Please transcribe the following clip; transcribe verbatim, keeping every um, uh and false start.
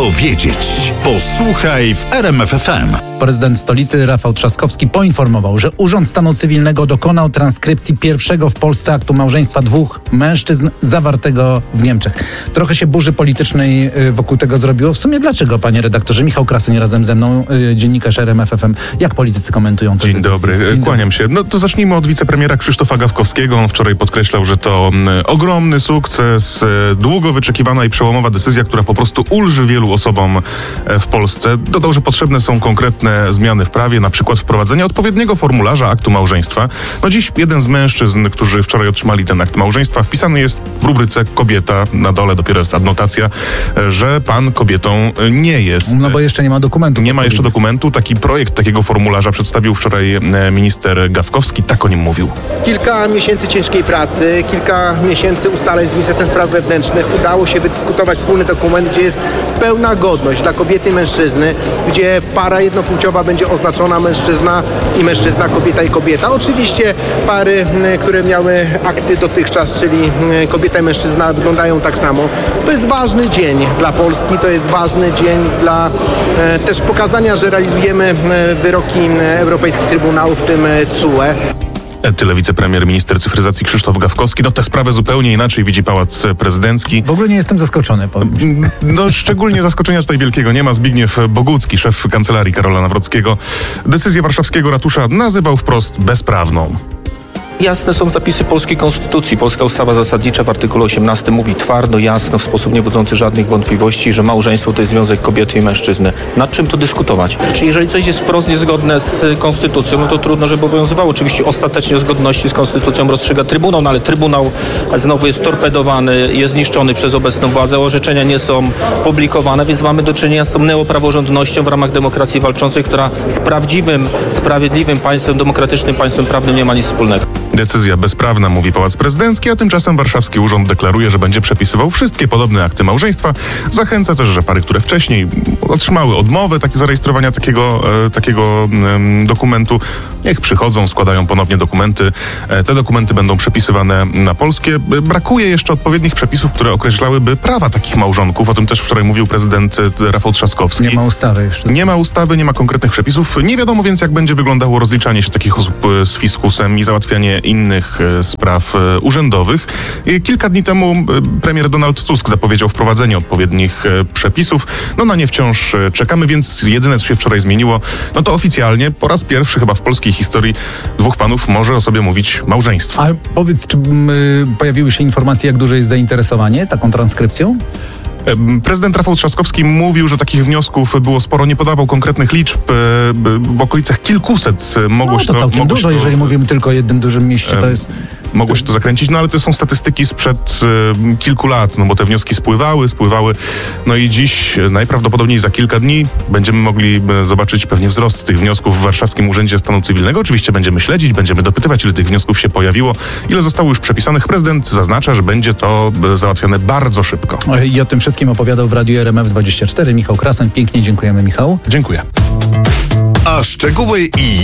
Warto wiedzieć. Posłuchaj w R M F F M. Prezydent stolicy Rafał Trzaskowski poinformował, że Urząd Stanu Cywilnego dokonał transkrypcji pierwszego w Polsce aktu małżeństwa dwóch mężczyzn zawartego w Niemczech. Trochę się burzy politycznej wokół tego zrobiło. W sumie dlaczego, panie redaktorze? Michał Krasyń razem ze mną, dziennikarz R M F F M. Jak politycy komentują to? Dzień dobry, Dzień kłaniam dobry. się. No to zacznijmy od wicepremiera Krzysztofa Gawkowskiego. On wczoraj podkreślał, że to ogromny sukces, długo wyczekiwana i przełomowa decyzja, która po prostu ulży wielu osobom w Polsce. Dodał, że potrzebne są konkretne zmiany w prawie, na przykład wprowadzenie odpowiedniego formularza aktu małżeństwa. No dziś jeden z mężczyzn, którzy wczoraj otrzymali ten akt małżeństwa, wpisany jest w rubryce kobieta, na dole dopiero jest adnotacja, że pan kobietą nie jest. No bo jeszcze nie ma dokumentu. Nie ma jeszcze dokumentu. Taki projekt takiego formularza przedstawił wczoraj minister Gawkowski. Tak o nim mówił. Kilka miesięcy ciężkiej pracy, kilka miesięcy ustaleń z Ministerstwem Spraw Wewnętrznych. Udało się wydyskutować wspólny dokument, gdzie jest pełna godność dla kobiety i mężczyzny, gdzie para jednopłciowa będzie oznaczona mężczyzna i mężczyzna, kobieta i kobieta. Oczywiście pary, które miały akty dotychczas, czyli kobieta i mężczyzna, wyglądają tak samo. To jest ważny dzień dla Polski, to jest ważny dzień dla e, też pokazania, że realizujemy e, wyroki Europejskich Trybunałów, w tym C U E. Tyle wicepremier, minister cyfryzacji Krzysztof Gawkowski. No tę sprawę zupełnie inaczej widzi Pałac Prezydencki. W ogóle nie jestem zaskoczony. Powiem. No szczególnie zaskoczenia tutaj wielkiego nie ma. Zbigniew Bogucki, szef kancelarii Karola Nawrockiego, decyzję warszawskiego ratusza nazywał wprost bezprawną. Jasne są zapisy polskiej konstytucji. Polska ustawa zasadnicza w artykule osiemnastym mówi twardo, jasno, w sposób niebudzący żadnych wątpliwości, że małżeństwo to jest związek kobiety i mężczyzny. Nad czym tu dyskutować? Czy jeżeli coś jest wprost niezgodne z konstytucją, no to trudno, żeby obowiązywało. Oczywiście ostatecznie o zgodności z konstytucją rozstrzyga Trybunał, no ale Trybunał znowu jest torpedowany, jest zniszczony przez obecną władzę, orzeczenia nie są publikowane, więc mamy do czynienia z tą neopraworządnością w ramach demokracji walczącej, która z prawdziwym, sprawiedliwym państwem, demokratycznym państwem prawnym nie ma nic wspólnego. Decyzja bezprawna, mówi Pałac Prezydencki, a tymczasem warszawski urząd deklaruje, że będzie przepisywał wszystkie podobne akty małżeństwa. Zachęca też, że pary, które wcześniej otrzymały odmowę takie zarejestrowania takiego, e, takiego e, dokumentu, niech przychodzą, składają ponownie dokumenty. E, te dokumenty będą przepisywane na polskie. Brakuje jeszcze odpowiednich przepisów, które określałyby prawa takich małżonków. O tym też wczoraj mówił prezydent Rafał Trzaskowski. Nie ma ustawy jeszcze. Nie ma ustawy, nie ma konkretnych przepisów. Nie wiadomo więc, jak będzie wyglądało rozliczanie się takich osób z fiskusem i załatwianie innych spraw urzędowych. Kilka dni temu premier Donald Tusk zapowiedział wprowadzenie odpowiednich przepisów. No na nie wciąż czekamy, więc jedyne, co się wczoraj zmieniło, no to oficjalnie po raz pierwszy chyba w polskiej historii dwóch panów może o sobie mówić małżeństwo. A powiedz, czy y, pojawiły się informacje, jak duże jest zainteresowanie taką transkrypcją? Prezydent Rafał Trzaskowski mówił, że takich wniosków było sporo, nie podawał konkretnych liczb, w okolicach kilkuset mogło no, się to to... całkiem dużo, to, jeżeli mówimy tylko o jednym dużym mieście, to jest... Mogło się to zakręcić, no ale to są statystyki sprzed y, kilku lat, no bo te wnioski spływały, spływały, no i dziś najprawdopodobniej za kilka dni będziemy mogli zobaczyć pewnie wzrost tych wniosków w Warszawskim Urzędzie Stanu Cywilnego. Oczywiście będziemy śledzić, będziemy dopytywać, ile tych wniosków się pojawiło, ile zostało już przepisanych. Prezydent zaznacza, że będzie to załatwione bardzo szybko. I o tym wszystkim opowiadał w Radiu R M F dwadzieścia cztery Michał Krasyń. Pięknie dziękujemy, Michał. Dziękuję. A szczegóły i